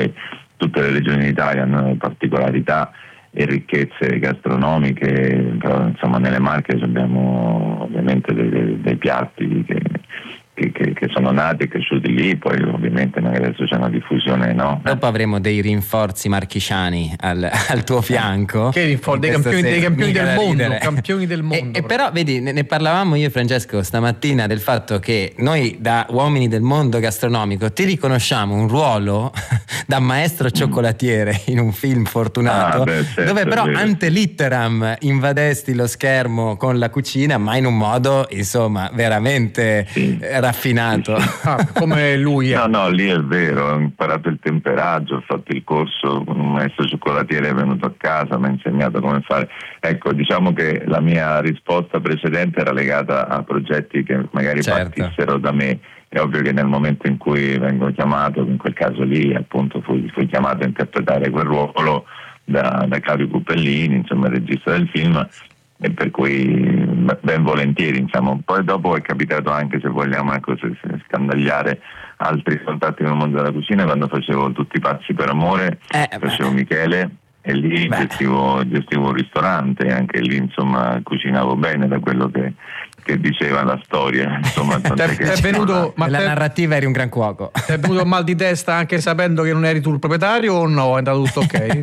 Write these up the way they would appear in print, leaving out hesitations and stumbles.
poi tutte le regioni d'Italia hanno particolarità e ricchezze gastronomiche, però insomma nelle Marche abbiamo ovviamente dei piatti che sono nati e cresciuti lì, poi ovviamente magari adesso c'è una diffusione, no? Dopo avremo dei rinforzi marchigiani al tuo fianco. Che rinforzi? Dei campioni del mondo, campioni del mondo. E però vedi, ne parlavamo io e Francesco stamattina del fatto che noi da uomini del mondo gastronomico ti riconosciamo un ruolo da maestro cioccolatiere in un film Fortunato, certo, dove però ante litteram invadesti lo schermo con la cucina, ma in un modo insomma veramente raffinato. Come lui è. No, lì è vero, ho imparato il temperaggio, ho fatto il corso con un maestro cioccolatiere, è venuto a casa, mi ha insegnato come fare. Ecco, diciamo che la mia risposta precedente era legata a progetti che magari partissero da me. È ovvio che nel momento in cui vengo chiamato, in quel caso lì appunto fui chiamato a interpretare quel ruolo da Claudio Puppellini, insomma il regista del film, e per cui ben volentieri, insomma. Poi dopo è capitato anche, se vogliamo scandagliare, altri contatti nel mondo della cucina, quando facevo Tutti pazzi per amore, facevo Michele e lì gestivo un ristorante, e anche lì insomma cucinavo bene, da quello che diceva la storia, insomma. La narrativa eri un gran cuoco. Ti è venuto mal di testa anche sapendo che non eri tu il proprietario, o no? È andato tutto ok?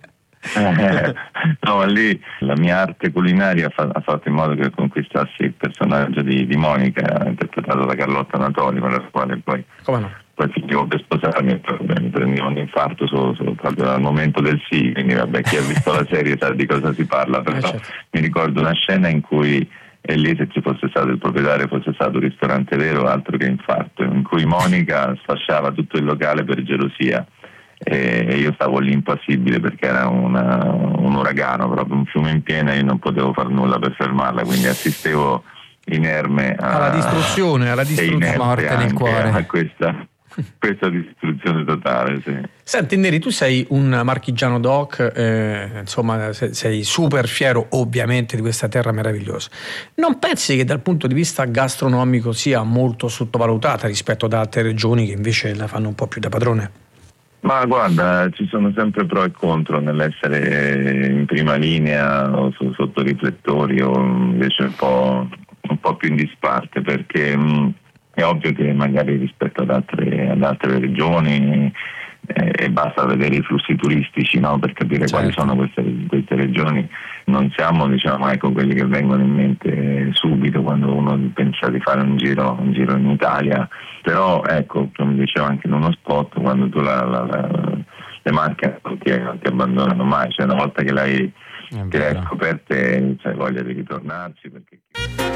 No, lì la mia arte culinaria ha fatto in modo che conquistassi il personaggio di Monica, interpretato da Carlotta Natoli, con la quale poi finivo per sposarmi e mi prendevo un infarto proprio dal momento del sì, quindi vabbè, chi ha visto la serie sa di cosa si parla, però mi ricordo una scena in cui, e lì se ci fosse stato il proprietario, fosse stato un ristorante vero, altro che infarto, in cui Monica sfasciava tutto il locale per gelosia. E io stavo lì impassibile perché era un uragano, proprio un fiume in piena, e io non potevo far nulla per fermarla, quindi assistevo inerme alla distruzione morte nel cuore, a questa distruzione totale. Sì. Senti Neri, tu sei un marchigiano doc, insomma sei super fiero ovviamente di questa terra meravigliosa. Non pensi che dal punto di vista gastronomico sia molto sottovalutata rispetto ad altre regioni che invece la fanno un po' più da padrone? Ma guarda, ci sono sempre pro e contro nell'essere in prima linea o sotto riflettori, o invece un po' più in disparte, perché è ovvio che magari rispetto ad altre regioni basta vedere i flussi turistici, no? Per capire quali sono queste regioni. Non siamo, quelli che vengono in mente subito quando uno pensa di fare un giro in Italia, però ecco, come dicevo anche in uno spot, quando tu le Marche non ti abbandonano mai, cioè una volta che le hai scoperte c'hai voglia di ritornarci, perché